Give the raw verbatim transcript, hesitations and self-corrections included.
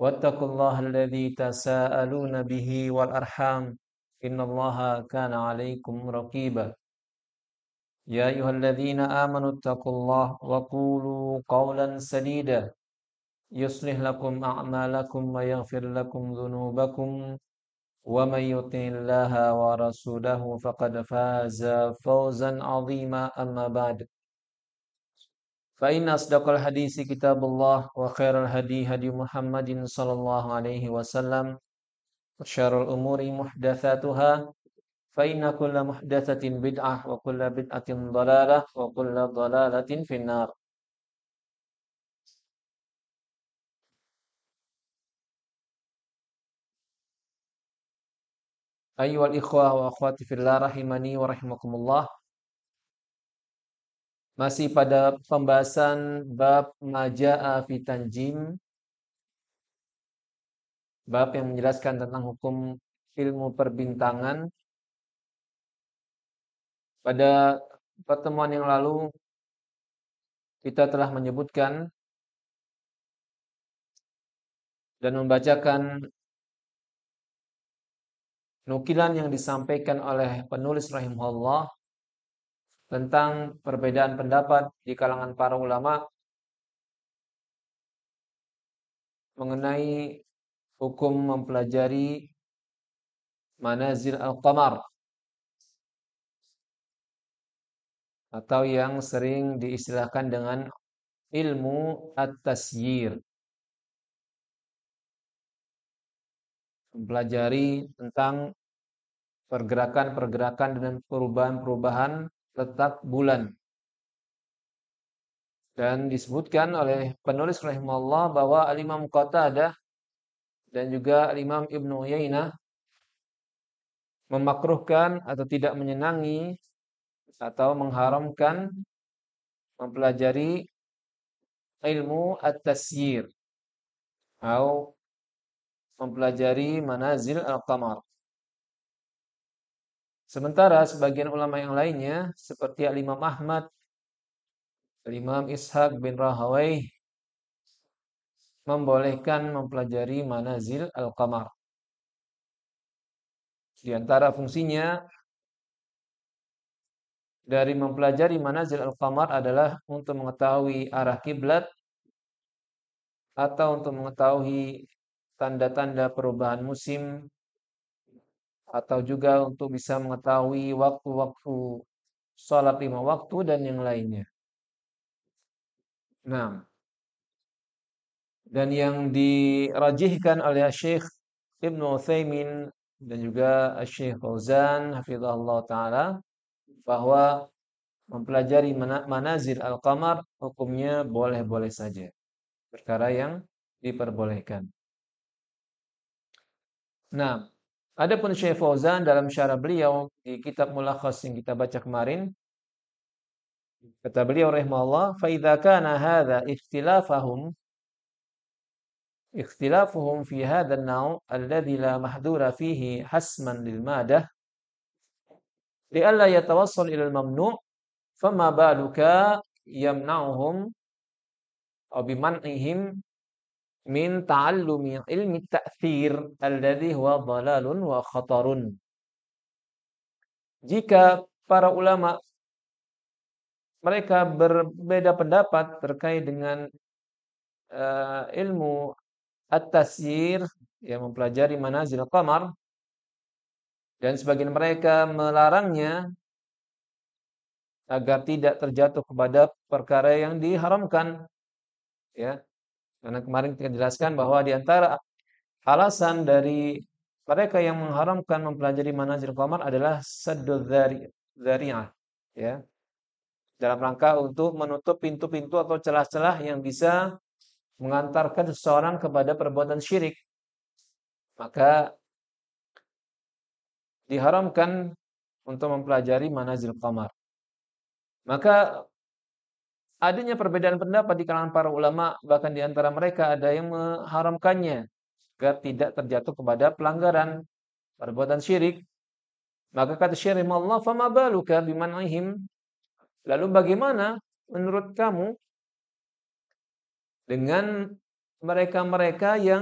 واتقوا الله الذي تساءلون به والأرحام إن الله كان عليكم رقيبا يا أيها الذين آمنوا اتقوا الله وقولوا قولا سديدا يصلح لكم أعمالكم ويغفر لكم ذنوبكم ومن يطع الله ورسوله فقد فاز فوزا عظيما أما بعد فإن أصدق الحديث كتاب الله وخير الهدي هدي محمد صلى الله عليه وسلم وشر الأمور محدثاتها فإن كل محدثة بدعة وكل بدعة ضلالة وكل ضلالة في النار. Ayyuhal ikhwah wa akhwati fillah rahimani wa rahimakumullah. Masih pada pembahasan bab majaa fi tanjim, bab yang menjelaskan tentang hukum ilmu perbintangan. Pada pertemuan yang lalu kita telah menyebutkan dan membacakan nukilan yang disampaikan oleh penulis rahimahullah tentang perbedaan pendapat di kalangan para ulama mengenai hukum mempelajari manazil al-qamar atau yang sering diistilahkan dengan ilmu at-tasyir. Mempelajari tentang pergerakan-pergerakan dan perubahan-perubahan letak bulan. Dan disebutkan oleh penulis rahimahullah bahwa Al-Imam Qatadah dan juga Al-Imam Ibnu Uyainah memakruhkan atau tidak menyenangi atau mengharamkan mempelajari ilmu at-tasyir atau mempelajari manazil al-qamar. Sementara sebagian ulama yang lainnya seperti Al-Imam Ahmad, Al-Imam Ishaq bin Rahawayh membolehkan mempelajari manazil al-qamar. Di antara fungsinya dari mempelajari manazil al-qamar adalah untuk mengetahui arah kiblat atau untuk mengetahui tanda-tanda perubahan musim atau juga untuk bisa mengetahui waktu-waktu salat lima waktu dan yang lainnya. Nah, dan yang dirajihkan oleh Syekh Ibnu Utsaimin dan juga Syekh Fauzan hafizahullah taala bahwa mempelajari manazil al-qamar hukumnya boleh-boleh saja. Perkara yang diperbolehkan. Nah, adapun Syekh Fauzan dalam syarah beliau di kitab Mulakhas yang kita baca kemarin, kata beliau rahimahullah, fa idza kana hadza ikhtilafahum ikhtilafuhum fi hadha an-naw' alladhi la mahdura fihi hasman lil madah li'alla yatawassal ila al-mamnu' fama baluka yamna'uhum aw biman'ihim min ta'allumi ilmi ta'thir alladhi huwa dhalalun wa khatarun. Jika para ulama mereka berbeda pendapat terkait dengan uh, ilmu at-tasyir yang mempelajari manazil qamar dan sebagian mereka melarangnya agar tidak terjatuh kepada perkara yang diharamkan, ya. Karena kemarin kita jelaskan bahwa di antara alasan dari mereka yang mengharamkan mempelajari manazil qamar adalah saddul dzari'ah, ya. Dalam rangka untuk menutup pintu-pintu atau celah-celah yang bisa mengantarkan seseorang kepada perbuatan syirik. Maka diharamkan untuk mempelajari manazil qamar. Maka adanya perbedaan pendapat di kalangan para ulama, bahkan di antara mereka ada yang mengharamkannya agar tidak terjatuh kepada pelanggaran perbuatan syirik. Maka kata Syekh rahimahullah, "Fama baluka biman'ihim?" Lalu bagaimana menurut kamu dengan mereka-mereka yang